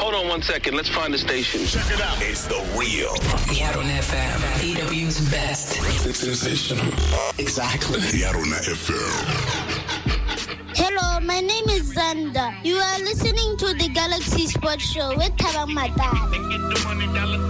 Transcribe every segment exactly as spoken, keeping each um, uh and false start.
Hold on one second. Let's find the station. Check it out. It's the real Yarona F M, E W's best. sensational. Exactly. Yarona F M. Hello, my name is Zanda. You are listening to the Galaxy Sports Show with Taba Mata.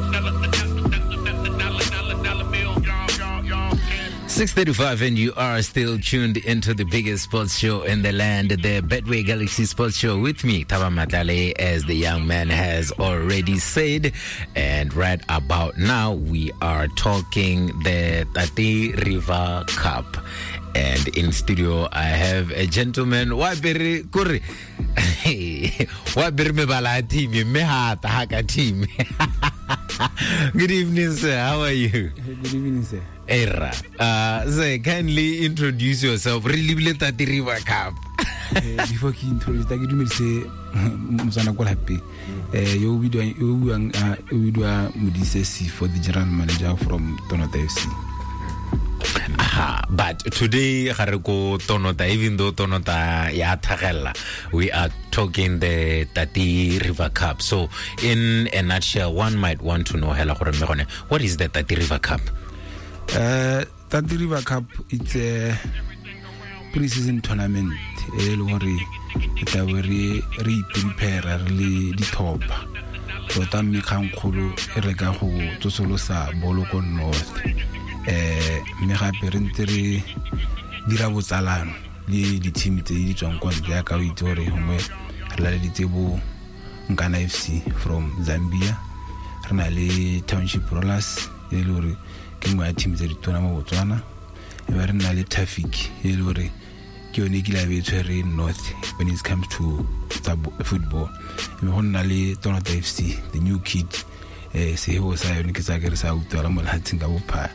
six thirty-five and you are still tuned into the biggest sports show in the land, the Betway Galaxy Sports Show with me, Taba Matale, as the young man has already said. And right about now, we are talking the Tati River Cup. And in studio, I have a gentleman, Wabiri Kuri. Wabiri Mebala team, Mehata Haka team. Good evening, sir. How are you? Good evening, sir. Era. Uh, sir, kindly introduce yourself. Really, let that River Cup. Before he introduce, I give me say, Musana quite happy. You will do you will do a Mudisesi for the general manager from Tonota F C. Aha, but today, Hariko Tonota, even though Tonota ya Tagella, we are talking the Tati River Cup. So, in a nutshell, one might want to know, what is the Tati River Cup? Uh, Tati River Cup, it's a pre-season tournament. It's a very re-prepare, really the top. So, Tammy Kankulu, Regahu, Tosolosa, Boloko North. Eh, me gape re ntse re dira botsalano le di team tse di tswang kwa ntle ka o itore hongwe re la le ditsebo Nkana F C from Zambia, re na le Township Rollers e le hore ke ngwa team tse di tona mo Botswana, e ba re na le Traffic e le hore ke yone ke la be tshwere North when it comes to football. E ho nna le Tonota F C, the new kid. Eh, se ho sa yone ke tsa ke re sa utwa mo latsing ka bopha.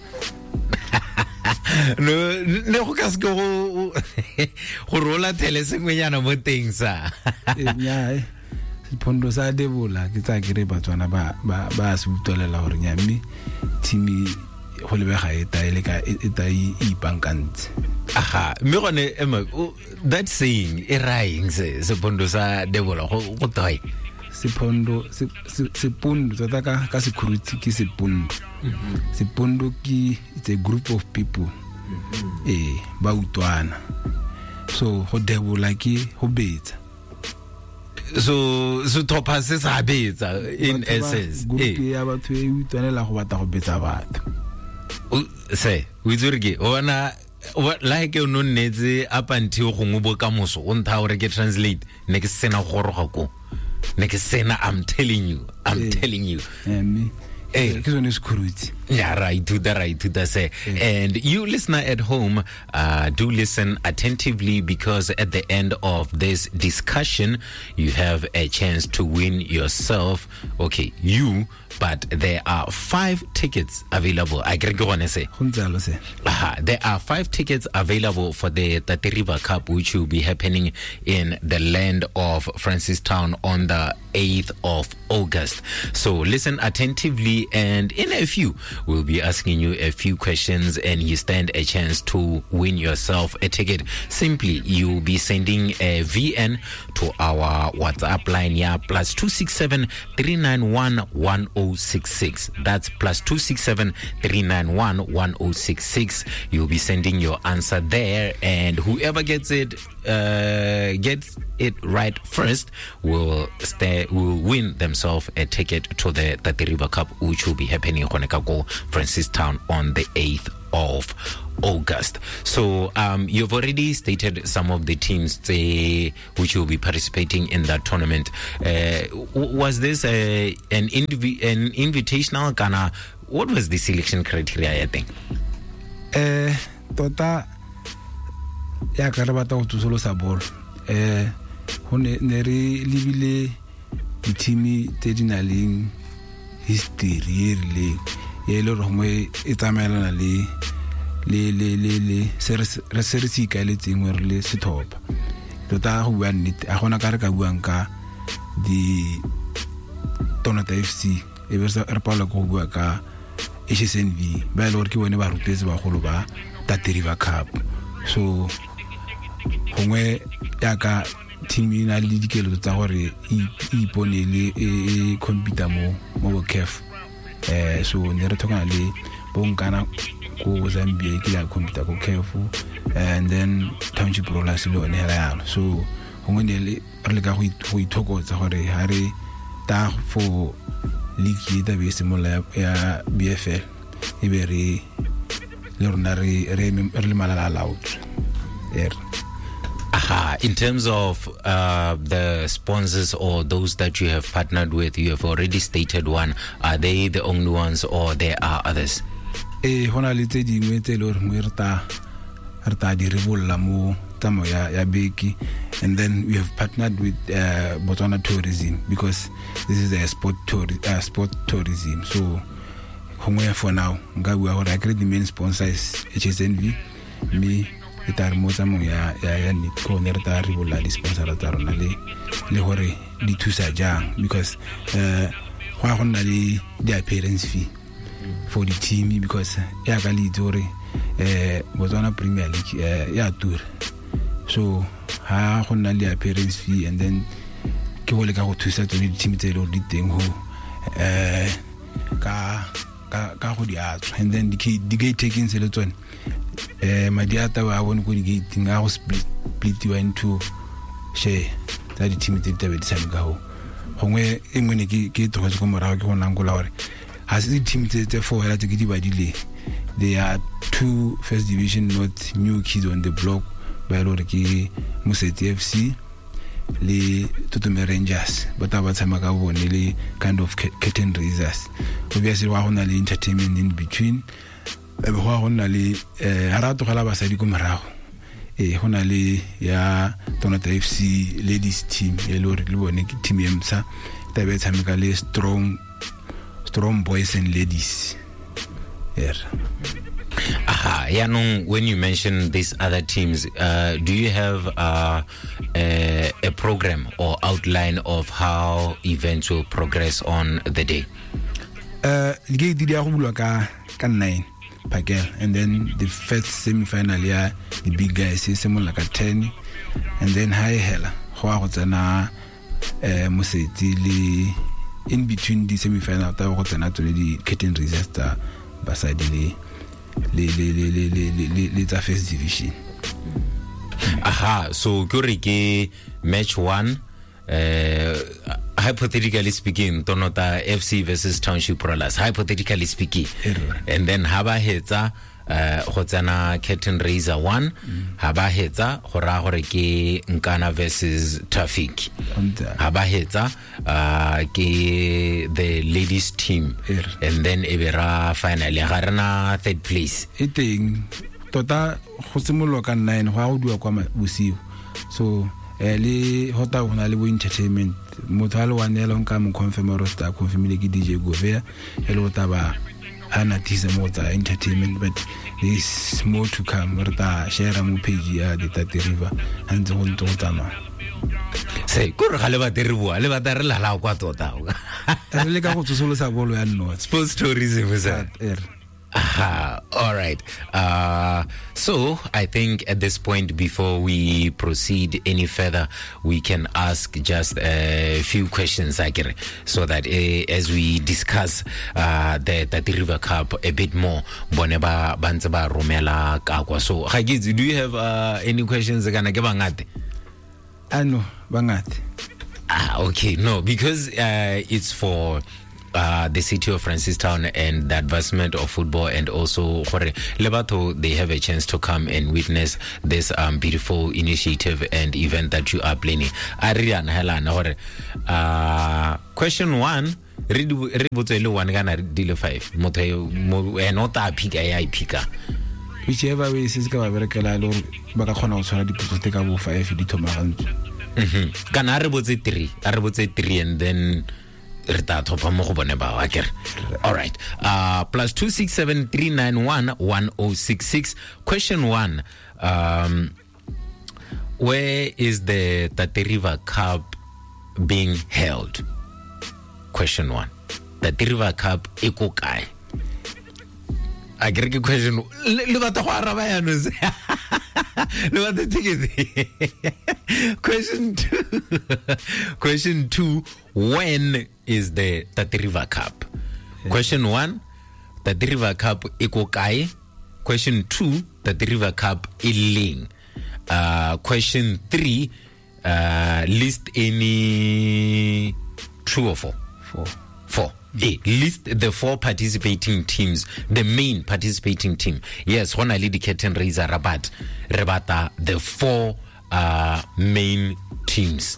No, no, go ka se go go rola tele sengwenyana mo teng sa. Nya e Pondo sa debola ke tsa ke re Batswana ba ba ba se utolela hore nyame team go lebe ga eta ile ka eta I bankant. Aha, me gone ema that saying e raing se se Pondo sa debola go go toy. Sepondo se sepondo tsa ka ka security ke sepondo. Sepondo ki it's a group of people. Eh ba utwana. So ho debola ki ho betsa. So so top has sa betsa in essence. Group ya batho e utwanela go batla go betsa batho. O se we zurge ona what like you no netse up until go ngobo ka moso o ntha hore ke translate ne ke sena go roga ko. Nekesena, I'm telling you, I'm hey. telling you. Yeah, me. Hey. Yeah, right, to the right, to the say. Hey. And you listener at home, uh, do listen attentively, because at the end of this discussion, you have a chance to win yourself. Okay, you, but there are five tickets available. I can go on and say. Uh, there are five tickets available for the Tati River Cup, which will be happening in the land of Francistown on the eighth of August. So listen attentively, and in a few, we'll be asking you a few questions, and you stand a chance to win yourself a ticket. Simply, you'll be sending a V N to our WhatsApp line, yeah, plus two six seven three nine one one oh six six. That's plus two six seven three nine one one oh six six. You'll be sending your answer there, and whoever gets it, uh, gets it right first will stay, will win themselves a ticket to the Tati River Cup, which will be happening in Honekago, Francistown on the eighth of August. So um, you've already stated some of the teams uh, which will be participating in that tournament. Uh, was this a, an, invi- an invitational Ghana? What was the selection criteria, I think? Eh, tota ya ka re batla go tsolo sa ball. Eh, ho ne re libile di team tse di na leng history e rile e le rongwe e tsamaelana le le le le le se re se re se ka le tsengwe re le sethopa tota go bua nnete a gona ka re ka buang ka di Tonota F C e be re pala go bua ka H S N V ba le gore ke bone ba rutetse ba golo ba Tati River Cup. So gongwe ya ka team ina le dikelo tsa gore e ipone le e compete mo mo C A F eh so ne re tokana le bonkana ko Zambia ke la compete ko C A F and then Township Rollers le one hela yana so gongwe ne le re le ka go itokotsa gore ha re ta for league da be se mo la ya B F L e be re le rona re re le malala loud there. Aha, in terms of uh, the sponsors or those that you have partnered with, you have already stated one. Are they the only ones or there are others? Eh, hona le tse dingwe tse le re rta rta di ribolla mo tamo ya ya beki, and then we have partnered with uh, Botswana Tourism because this is a sport tour uh, sport tourism. So hongwe for now nga we are agree the main sponsor is H S N V me ita re motsa mo ya ya ya ni ko ne re ta re bolla di sponsor tsa rona le le hore di thusa jang because uh gwa go nna le di appearance fee for the team because ya ka le itore eh Botswana Premier League uh, ya tour so ha go nna le appearance fee and then ke go le ka go thusa tsone di team tse le di teng ho eh ka ka ka go di atso and then di di gate taking se le tsone eh madiata ba bone go di gate nga go split split into share tsa di team tse tebe di sa ga ho gongwe engwe ne ke ke tloga go morago ke go nangola gore ha se di team tse tse four hela tse ke di ba dile they are two first division not new kids on the block ba lo re ke Museti F C le Tutume Rangers but aba tsama ka bone le kind of curtain raisers obviously wa hona le entertainment in between e go hona le eh harato gala ba sa di ko morago e hona le ya Tonata F C ladies team e lo re le bone ke team emsa tabe tshameka le strong strong boys and ladies yeah. Aha, Yanong, when you mention these other teams, uh, do you have uh, a, a program or outline of how events will progress on the day? Uh, the day go bulwa ka ka nine Pakel, and then the first semi-final yeah, the big guys is similar like a ten, and then high hella go go tsena eh Museti le in between the semi-final ta go tsena to the curtain raisers ta basadi le le le le le le le le tsa first division. Aha, so kore ke match one uh, hypothetically speaking Tonota F C versus Township Rollers hypothetically speaking and then haba hetsa uh go tsena curtain raiser one haba hetsa go ra gore ke Nkana versus Traffic haba hetsa uh ke the ladies team and then ebera finally ga rena third place iteng tota go simolola ka nine go a go dua kwa bosiu so eh le hota hona le bo entertainment motho a le one yelo nka mo confirm roster confirm le ke D J Govea e le hota ba ana tisa mota entertainment but there is more to come rata share mo page ya the Tate River and go ntse go tama se go re ga le ba diriwa le ba tare la la kwa tota re le ka go tsosolosa bolo ya no sports tourism is that Aha, all right. Uh, so I think at this point, before we proceed any further, we can ask just a few questions, Akere, so that uh, as we discuss uh, the Tate River Cup a bit more, Boneba Banzaba Romela Kakwa. So, Hagiz, do you have uh, any questions? I know, Bangat. Ah, okay, no, because uh, it's for Uh, the city of Francistown and the advancement of football, and also Lebato, they have a chance to come and witness this um, beautiful initiative and event that you are planning. Arian Helen, uh, question one. Read one gana deal five. Moto enota pika ya pika. Whichever way is going to be lor baka khona go tshwara dipotso te ka bo five di thomagantse. Mhm. Kana re botse three, a re botse three and then all right. Uh, plus two six seven three nine one one oh six six. Question one. Um, where is the Tate River Cup being held? Question one. The Tate River Cup eko kae? I get a question. Look at the Harabayanus. Look at the ticket. Question two. Question two. When is the Tati River Cup? Yeah. Question one. Tati River Cup ikokai. Question two. Tati River Cup iling. Uh, question three. Uh, list any true or four. Four. Four. A, list the four participating teams, the main participating team. Yes, Hona Lidi Keten Reza Rabat, Rabata, the four uh, main teams.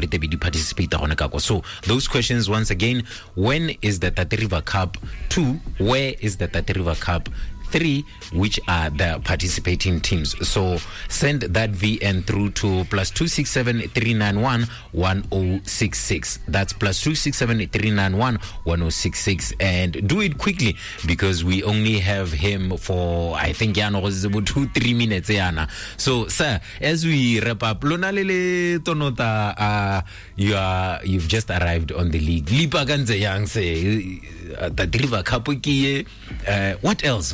So, those questions once again: when is the Tati River Cup? Two, where is the Tati River Cup? Three, which are the participating teams. So send that V N through to plus two six seven three nine one one oh six six. That's plus two six seven three nine one one oh six six, and do it quickly because we only have him for I think Yano was about two three minutes. Yana. So sir, as we wrap up, Lonalele Tonota, uh, you are you've just arrived on the league. Lipa Ganze Yang say the River Kapuki. Uh, what else?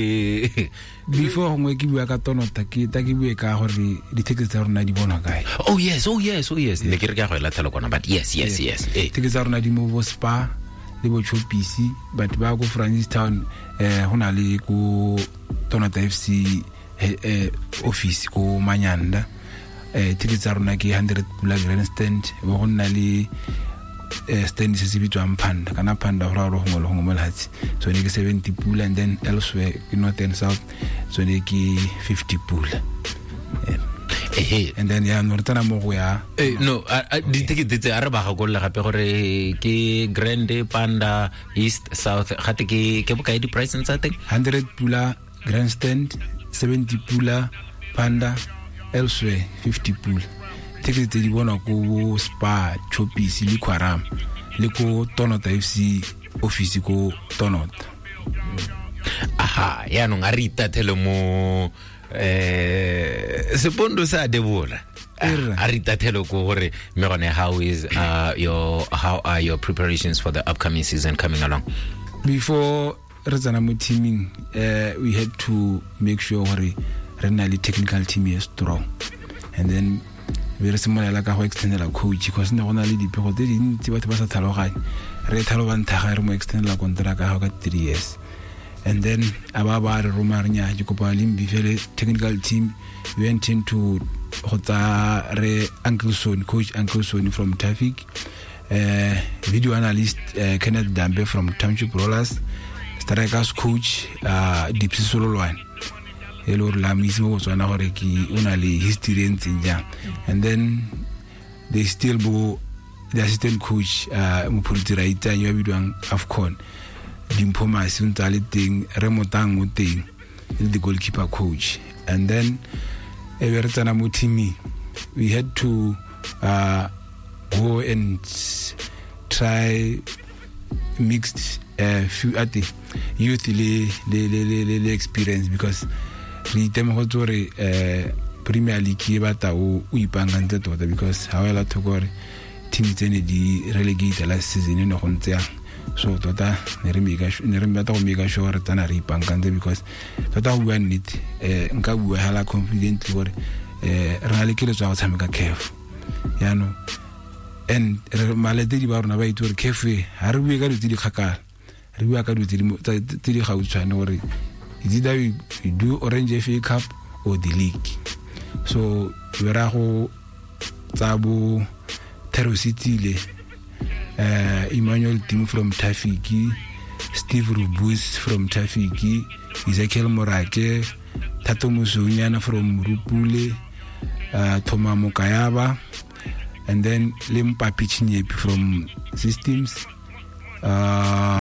Before we give you a catono taki taki we ka hore di tickets are na di bona guy. Oh yes, oh yes, oh yes. Ne ke re ka go la tshelo kona, but yes, yes, yes. Eh. Tickets are na di mo Spa, le bo Cho P C, but ba go Francistown eh hona le go Tonota F C eh office ko Manyanda. Eh tickets are na ke one hundred pula grandstand, bo hona le Uh, stand se bitswang Panda kana Panda hora ro ngolo ngolo hatsi so ne ke seventy pula, and then elsewhere in north and south so ne ke fifty pula. Yeah. Eh, and then ya no rtana mo go ya eh no di ticket tse a re ba ga go le gape gore ke Grande, Panda, East, South gate ke ke bokae di price tsa teng? one hundred pula grandstand, seventy pula Panda, elsewhere fifty pula. Tickets di bona ko Spa, Cho P C le Kwaram le ko Tonota F C office ko Tonota. Aha, ya no ngarita tele mo eh sepondo sa debola. Arita tele ko gore me gone how is uh your how are your preparations for the upcoming season coming along? Before Razana mo teaming, uh, we had to make sure hore re na le technical team is strong, and then very similar like how extend la coach because no one le dipego tse dintsi batho ba sa tlhaloganye re tlhaloganya thaga re mo extend la contract ga ga three years, and then aba ba re romarnya ke kopa limbi fele technical team we went into hota re Ankelson, coach Ankelson from Traffic, uh, video analyst uh, Kenneth Dambe from Township Rollers, strikers coach uh, Dipsy Sololwane hello la mismo so na hore ki una le history ntsinja, and then they still bo the assistant coach uh mopulti raita yo bidwang Afcon Dimpho Masi untale teng Remotang o teng the goalkeeper coach, and then everetana mo team we had to uh go and try mixed uh, few at the youth le le le le experience because re temo go tsore eh Premier League e bata o o ipangantse tota because ha wela thokore team tsene di relegate last season ne go ntse so tota ne re mega ne re mbata go mega sure re tsana re ipangantse because tota go bua nnete eh nka bua hala confidently gore eh re na le ke le tswa go tshameka C A F ya no, and re malete di ba rona ba itore C A F ha re bua ka ditse di khakala re bua ka ditse di di gautshwane gore is either we, we do Orange F A Cup or the league. So we are go Tabo Terositile, uh, Emmanuel Tim from Tafiki, Steve Rubus from Tafiki, Ezekiel Morake, Tato Musunyana from Rupule, uh, Toma Mokayaba, and then Limpa Pichinyepi from Systems, uh,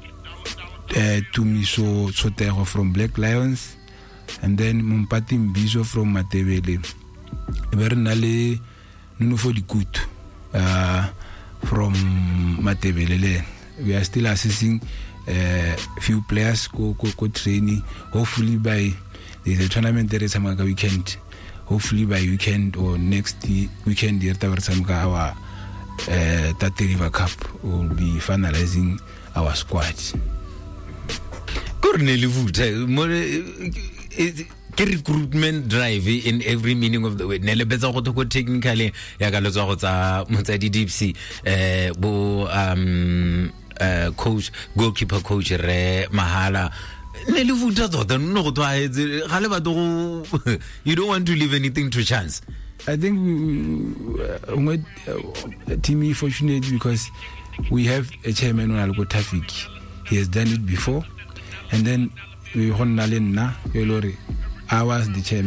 Uh, Tumiso Sotero from Black Lions, and then Mumpati Mbizo from Matebele. Bernale Nunufo di Kutu uh, from Matebele. We are still assessing a uh, few players go go go training. Hopefully by there's a tournament there is a weekend. Hopefully by weekend or next weekend our uh, Tati River Cup will be finalizing our squad. recruitment drive in every meaning of the word. Ne le betsa go go technically ya ka letswa go tsa motsadi Dipsy eh bo um uh, coach goalkeeper coach re Mahala ne le vuta tota no go twa ga le batho go you don't want to leave anything to chance. I think we uh, uh, team fortunate because we have a chairman on Algo Tafik. He has done it before, and then we honor Lena Yolori. I was the chairman.